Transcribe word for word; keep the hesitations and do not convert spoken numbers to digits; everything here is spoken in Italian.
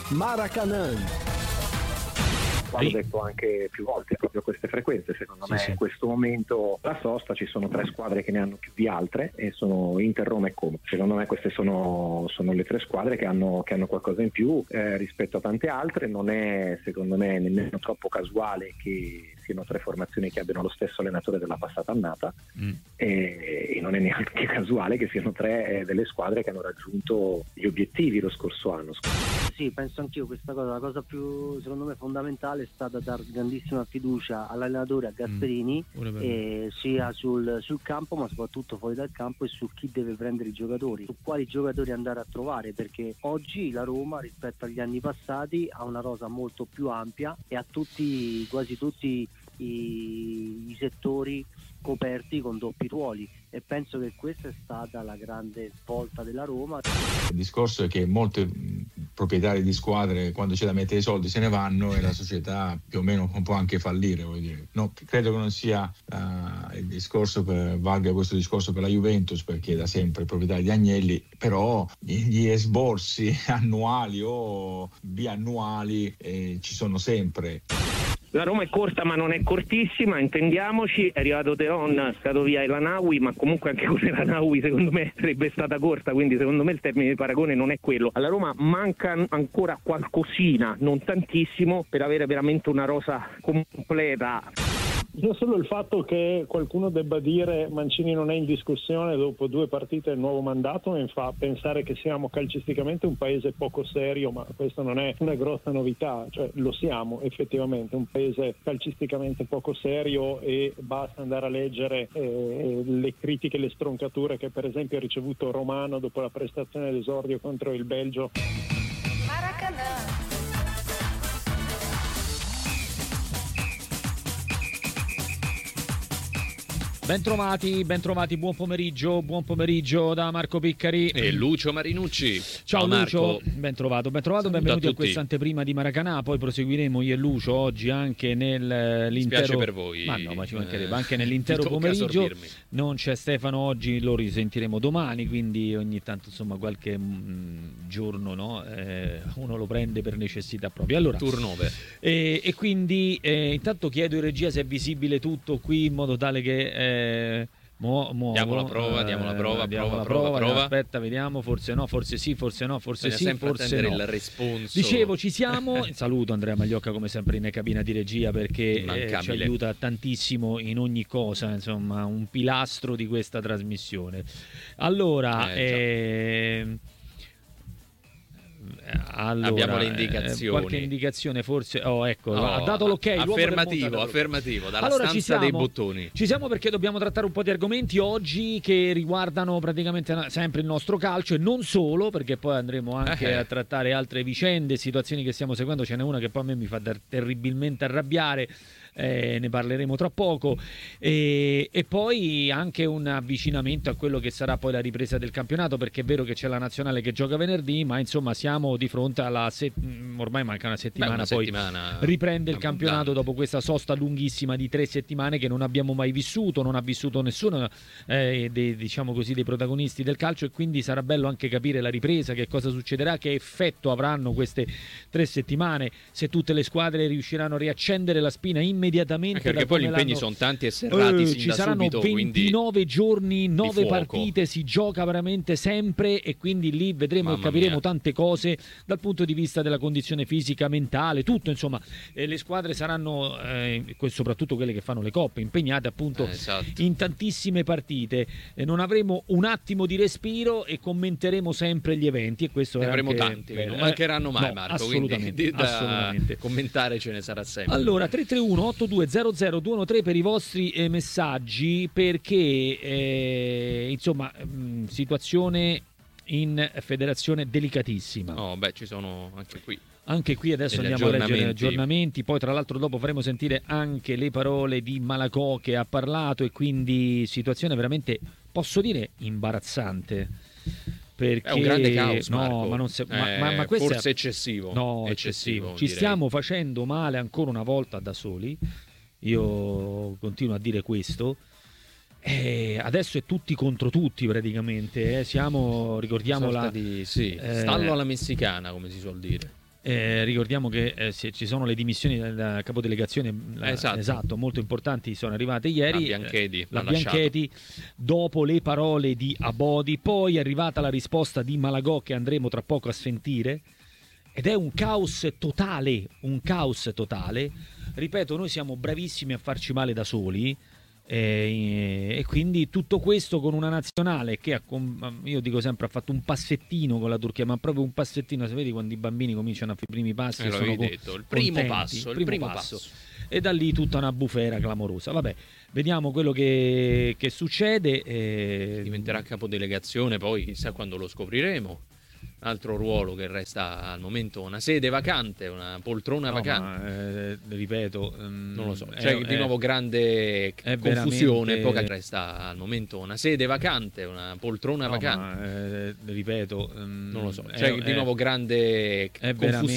Maracanã. L'ho detto anche più volte, proprio queste frequenze, secondo sì, me sì. In questo momento la sosta ci sono tre squadre che ne hanno più di altre e sono Inter, Roma e Como. Secondo me queste sono, sono le tre squadre che hanno, che hanno qualcosa in più eh, rispetto a tante altre. Non è secondo me nemmeno troppo casuale che siano tre formazioni che abbiano lo stesso allenatore della passata annata mm. e, e non è neanche casuale che siano tre eh, delle squadre che hanno raggiunto gli obiettivi lo scorso anno. Sì, penso anch'io questa cosa, la cosa più secondo me fondamentale è stata dar grandissima fiducia all'allenatore, a Gasperini, mm, e sia sul, sul campo ma soprattutto fuori dal campo e su chi deve prendere i giocatori, su quali giocatori andare a trovare, perché oggi la Roma rispetto agli anni passati ha una rosa molto più ampia e ha tutti, quasi tutti i, i settori coperti con doppi ruoli e penso che questa è stata la grande svolta della Roma. Il discorso è che molti proprietari di squadre quando c'è da mettere i soldi se ne vanno e la società più o meno può anche fallire, voglio dire. No, credo che non sia uh, il discorso per, valga questo discorso per la Juventus, perché da sempre proprietari di Agnelli, però gli esborsi annuali o biannuali eh, ci sono sempre. La Roma è corta ma non è cortissima, intendiamoci, è arrivato Teron, è stato via Elanaui, ma comunque anche con Elanaui secondo me sarebbe stata corta, quindi secondo me il termine di paragone non è quello. Alla Roma manca ancora qualcosina, non tantissimo, per avere veramente una rosa completa. Io solo il fatto che qualcuno debba dire Mancini non è in discussione dopo due partite del nuovo mandato mi fa pensare che siamo calcisticamente un paese poco serio, ma questo non è una grossa novità, cioè lo siamo effettivamente, un paese calcisticamente poco serio e basta andare a leggere eh, le critiche, le stroncature che per esempio ha ricevuto Romano dopo la prestazione d'esordio contro il Belgio. Maracanã. Bentrovati, bentrovati, buon pomeriggio, buon pomeriggio da Marco Piccari e Lucio Marinucci. Ciao, Ciao Lucio, Marco. bentrovato, bentrovato, benvenuti a, a questa anteprima di Maracanã. Poi proseguiremo io e Lucio oggi anche nell'intero. Spiace per voi. Ma no, ma ci mancherebbe, eh, anche nell'intero pomeriggio. Non c'è Stefano oggi, lo risentiremo domani, quindi ogni tanto insomma qualche mh, giorno no, eh, uno lo prende per necessità propria. Allora, turnover. E, e quindi eh, intanto chiedo in regia se è visibile tutto qui in modo tale che eh, Mo, mo, diamo la prova, eh, diamo la prova, diamo prova, la prova, prova, prova. Aspetta, vediamo, forse no, forse sì, forse no, forse Bisogna sì, forse no. Il responso. Dicevo, ci siamo. Saluto Andrea Magliocca come sempre in cabina di regia perché eh, ci aiuta tantissimo in ogni cosa, insomma, un pilastro di questa trasmissione. Allora, eh, eh, Allora, abbiamo le indicazioni. Eh, qualche indicazione forse. Oh, ecco, oh, ha dato l'ok. Affermativo, affermativo, dalla allora, stanza siamo, dei bottoni. Ci siamo perché dobbiamo trattare un po' di argomenti oggi che riguardano praticamente sempre il nostro calcio e non solo, perché poi andremo anche eh. a trattare altre vicende, situazioni che stiamo seguendo. Ce n'è una che poi a me mi fa terribilmente arrabbiare. Eh, ne parleremo tra poco e, e poi anche un avvicinamento a quello che sarà poi la ripresa del campionato, perché è vero che c'è la nazionale che gioca venerdì, ma insomma siamo di fronte alla se- ormai manca una settimana. Beh, una poi settimana riprende il campionato dopo questa sosta lunghissima di tre settimane che non abbiamo mai vissuto, non ha vissuto nessuno eh, dei, diciamo così, dei protagonisti del calcio, e quindi sarà bello anche capire la ripresa, che cosa succederà, che effetto avranno queste tre settimane, se tutte le squadre riusciranno a riaccendere la spina immediatamente. Immediatamente anche perché poi gli impegni sono tanti e serrati eh, sin ci da saranno subito, ventinove giorni, nove fuoco. partite, si gioca veramente sempre e quindi lì vedremo Mamma e capiremo mia. tante cose dal punto di vista della condizione fisica, mentale, tutto insomma. Eh, le squadre saranno eh, soprattutto quelle che fanno le coppe impegnate appunto eh, esatto. in tantissime partite, eh, non avremo un attimo di respiro e commenteremo sempre gli eventi, e questo ne è avremo anche tanti, bello. non mancheranno mai, no, Marco, assolutamente, quindi da assolutamente. commentare ce ne sarà sempre. Allora tre tre uno otto due zero zero due uno tre per i vostri eh, messaggi, perché eh, insomma mh, situazione in federazione delicatissima. Oh, beh, ci sono anche qui. Anche qui adesso Degli andiamo a leggere gli aggiornamenti. aggiornamenti, poi tra l'altro dopo faremo sentire anche le parole di Malacò che ha parlato, e quindi situazione veramente, posso dire, imbarazzante. Perché È un grande caos, no, Marco. ma non se, ma, Eh, ma, ma questo forse è, eccessivo. No, eccessivo. eccessivo. Ci direi. stiamo facendo male ancora una volta da soli. Io continuo a dire questo. Eh, adesso è tutti contro tutti praticamente. Eh. Siamo, ricordiamola. Di, sì, eh, stallo alla messicana, come si suol dire. Eh, ricordiamo che eh, se ci sono le dimissioni della capodelegazione, la, esatto. esatto, molto importanti, sono arrivate ieri. La Bianchedi, eh, la Bianchedi dopo le parole di Abodi, poi è arrivata la risposta di Malagò che andremo tra poco a sentire, ed è un caos totale, un caos totale. Ripeto, noi siamo bravissimi a farci male da soli. E, e quindi tutto questo con una nazionale che ha, io dico sempre, ha fatto un passettino con la Turchia, ma proprio un passettino. Se vedi quando i bambini cominciano a fare i primi passi, eh, sono detto, il primo contenti, passo, il il primo, primo passo. passo. E da lì tutta una bufera clamorosa. Vabbè, vediamo quello che, che succede. E... diventerà capodelegazione, poi chissà quando lo scopriremo. Altro ruolo che resta al momento una sede vacante, una poltrona no, vacante. Ma, eh, ripeto, um, non lo so. C'è è, di nuovo grande è confusione. veramente... Poca resta al momento una sede vacante, una poltrona no, vacante. Ma, eh, ripeto, um, non lo so. C'è è, di nuovo grande è confusione.